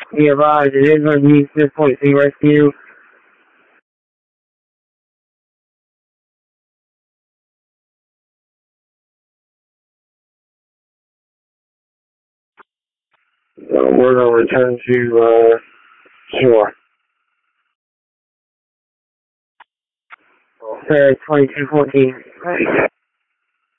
Be advised, it is going to use this point C rescue. We're going to return to shore. Fair 2214.